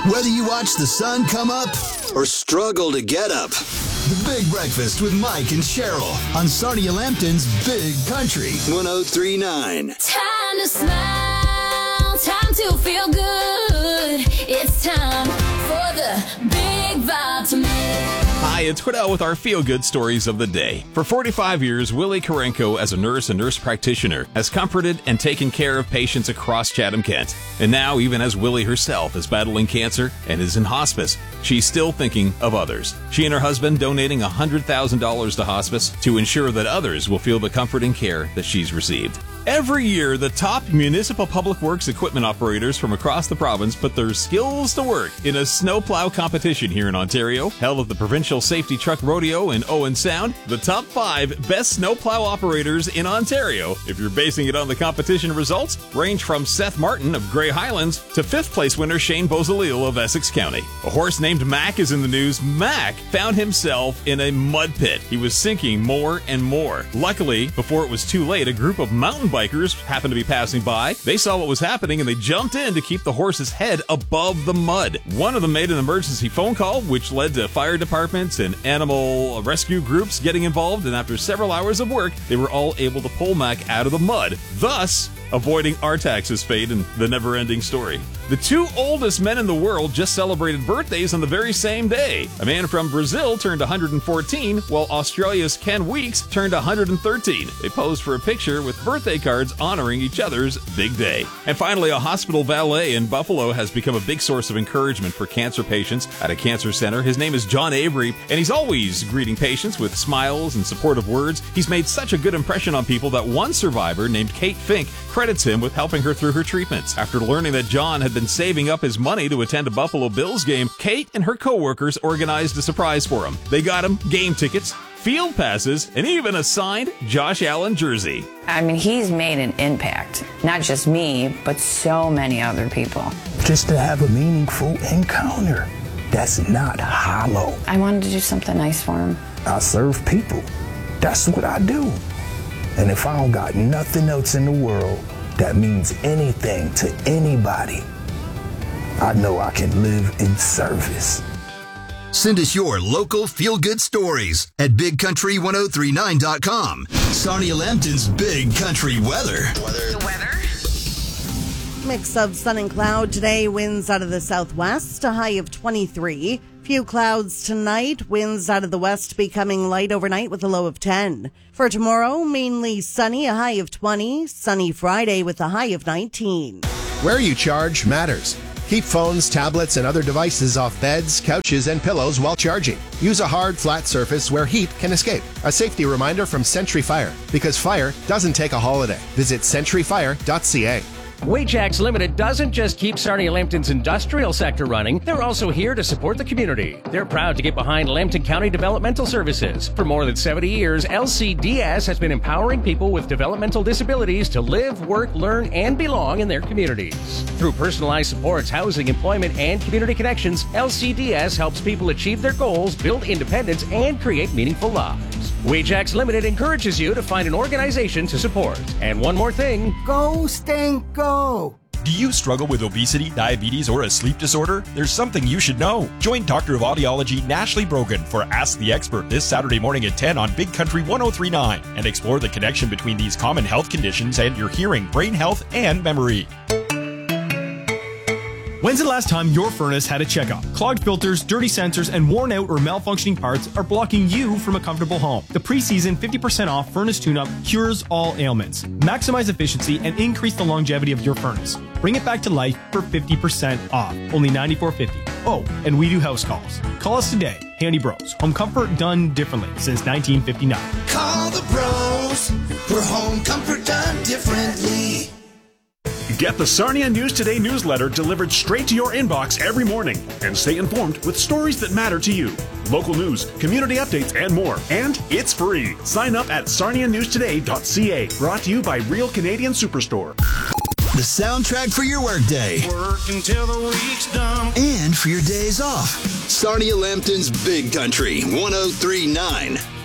Whether you watch the sun come up or struggle to get up. The Big Breakfast with Mike and Cheryl on Sarnia Lambton's Big Country 103.9. Time to smile, time to feel good. It's time for the Big Vitamin. Hi, it's Quiddell with our feel-good stories of the day. For 45 years, Willie Karenko, as a nurse practitioner, has comforted and taken care of patients across Chatham-Kent. And now, even as Willie herself is battling cancer and is in hospice, she's still thinking of others. She and her husband donating $100,000 to hospice to ensure that others will feel the comfort and care that she's received. Every year, the top municipal public works equipment operators from across the province put their skills to work in a snowplow competition here in Ontario, held at the Provincial Safety Truck Rodeo in Owen Sound. The top 5 best snowplow operators in Ontario, if you're basing it on the competition results, range from Seth Martin of Grey Highlands to 5th place winner Shane Bozalil of Essex County. A horse named Mac is in the news. Mac found himself in a mud pit. He was sinking more and more. Luckily, before it was too late, a group of mountain bikers happened to be passing by. They saw what was happening and they jumped in to keep the horse's head above the mud. One of them made an emergency phone call, which led to fire departments and animal rescue groups getting involved, and after several hours of work, they were all able to pull Mac out of the mud, thus avoiding Artax's fate and the never-ending story. The 2 oldest men in the world just celebrated birthdays on the very same day. A man from Brazil turned 114, while Australia's Ken Weeks turned 113. They posed for a picture with birthday cards honoring each other's big day. And finally, a hospital valet in Buffalo has become a big source of encouragement for cancer patients at a cancer center. His name is John Avery, and he's always greeting patients with smiles and supportive words. He's made such a good impression on people that one survivor named Kate Fink credits him with helping her through her treatments. After learning that John had been saving up his money to attend a Buffalo Bills game, Kate and her co-workers organized a surprise for him. They got him game tickets, field passes, and even a signed Josh Allen jersey. I mean, he's made an impact. Not just me, but so many other people. Just to have a meaningful encounter. That's not hollow. I wanted to do something nice for him. I serve people. That's what I do. And if I don't got nothing else in the world that means anything to anybody, I know I can live in service. Send us your local feel-good stories at BigCountry1039.com. Sarnia Lambton's Big Country weather. The weather? Mix of sun and cloud today, winds out of the southwest, a high of 23. Few clouds tonight, winds out of the west becoming light overnight with a low of 10. For tomorrow, mainly sunny, a high of 20. Sunny Friday with a high of 19. Where you charge matters. Keep phones, tablets, and other devices off beds, couches, and pillows while charging. Use a hard, flat surface where heat can escape. A safety reminder from Century Fire, because fire doesn't take a holiday. Visit centuryfire.ca. Wajax Limited doesn't just keep Sarnia Lambton's industrial sector running, they're also here to support the community. They're proud to get behind Lambton County Developmental Services. For more than 70 years, LCDS has been empowering people with developmental disabilities to live, work, learn, and belong in their communities. Through personalized supports, housing, employment, and community connections, LCDS helps people achieve their goals, build independence, and create meaningful lives. Wajax Limited encourages you to find an organization to support. And one more thing. Go, Stink, go! Do you struggle with obesity, diabetes, or a sleep disorder? There's something you should know. Join Doctor of Audiology Nashley Brogan for Ask the Expert this Saturday morning at 10 on Big Country 103.9 and explore the connection between these common health conditions and your hearing, brain health, and memory. When's the last time your furnace had a checkup? Clogged filters, dirty sensors, and worn out or malfunctioning parts are blocking you from a comfortable home. The preseason 50% off furnace tune-up cures all ailments. Maximize efficiency and increase the longevity of your furnace. Bring it back to life for 50% off. Only $94.50. Oh, and we do house calls. Call us today. Handy Bros. Home comfort done differently since 1959. Call the bros for home comfort done differently. Get the Sarnia News Today newsletter delivered straight to your inbox every morning and stay informed with stories that matter to you. Local news, community updates, and more. And it's free. Sign up at sarnianewstoday.ca. Brought to you by Real Canadian Superstore. The soundtrack for your workday. Work until the week's done. And for your days off. Sarnia Lambton's Big Country 103.9.